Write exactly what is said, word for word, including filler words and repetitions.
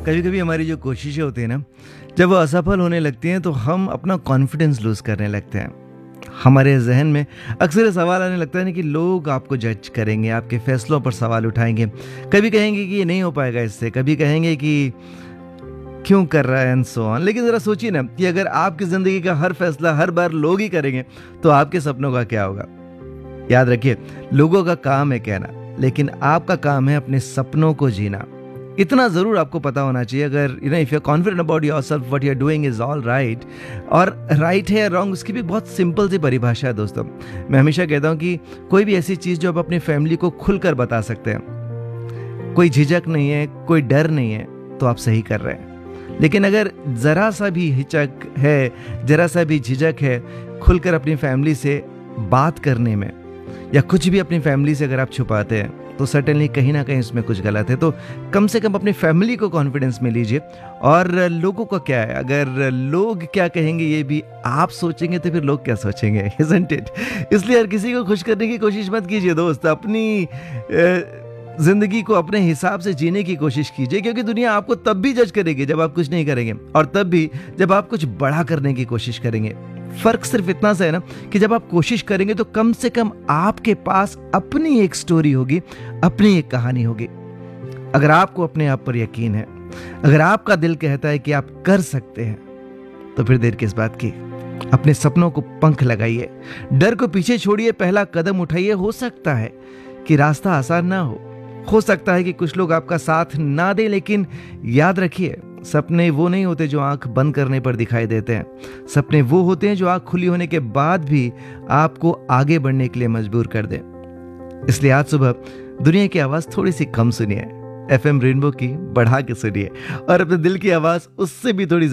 कभी कभी हमारी जो कोशिशें होती हैं ना, जब वो असफल होने लगती हैं तो हम अपना कॉन्फिडेंस लूज़ करने लगते हैं। हमारे जहन में अक्सर ये सवाल आने लगता है ना कि लोग आपको जज करेंगे, आपके फैसलों पर सवाल उठाएंगे। कभी कहेंगे कि ये नहीं हो पाएगा इससे, कभी कहेंगे कि क्यों कर रहा है एंड सो ऑन। लेकिन ज़रा सोचिए ना कि अगर आपकी ज़िंदगी का हर फैसला हर बार लोग ही करेंगे तो आपके सपनों का क्या होगा। याद रखिए, लोगों का काम है कहना, लेकिन आपका काम है अपने सपनों को जीना। इतना ज़रूर आपको पता होना चाहिए, अगर you know if you are confident about yourself, what you are doing is all right. और राइट है या रॉन्ग, उसकी भी बहुत सिंपल सी परिभाषा है दोस्तों। मैं हमेशा कहता हूँ कि कोई भी ऐसी चीज़ जो आप अपनी फैमिली को खुलकर बता सकते हैं, कोई झिझक नहीं है, कोई डर नहीं है, तो आप सही कर रहे हैं। लेकिन अगर ज़रा सा भी हिचक है, ज़रा सा भी झिझक है खुलकर अपनी फैमिली से बात करने में, या कुछ भी अपनी फैमिली से अगर आप छुपाते हैं, तो सर्टेनली कहीं ना कहीं उसमें कुछ गलत है। तो कम से कम अपनी फैमिली को कॉन्फिडेंस में लीजिए। और लोगों का क्या है, अगर लोग क्या कहेंगे ये भी आप सोचेंगे तो फिर लोग क्या सोचेंगे, isn't it? इसलिए हर किसी को खुश करने की कोशिश मत कीजिए दोस्त। अपनी अ, जिंदगी को अपने हिसाब से जीने की कोशिश कीजिए, क्योंकि दुनिया आपको तब भी जज करेगी जब आप कुछ नहीं करेंगे, और तब भी जब आप कुछ बड़ा करने की कोशिश करेंगे। फर्क सिर्फ इतना सा है ना कि जब आप कोशिश करेंगे तो कम से कम आपके पास अपनी एक स्टोरी होगी, अपनी एक कहानी होगी। अगर आपको अपने आप पर यकीन है, अगर आपका दिल कहता है कि आप कर सकते हैं, तो फिर देर किस बात की। अपने सपनों को पंख लगाइए, डर को पीछे छोड़िए, पहला कदम उठाइए। हो सकता है कि रास्ता आसान ना हो हो सकता है कि कुछ लोग आपका साथ ना दें, लेकिन याद रखिए, सपने वो नहीं होते जो आंख बंद करने पर दिखाई देते हैं। सपने वो होते हैं जो आंख खुली होने के बाद भी आपको आगे बढ़ने के लिए मजबूर कर दें। इसलिए आज सुबह दुनिया की आवाज़ थोड़ी सी कम सुनिए, एफएम रेनबो की बढ़ा के सुनिए, और अपने दिल की आवाज़ उससे भी थोड़ी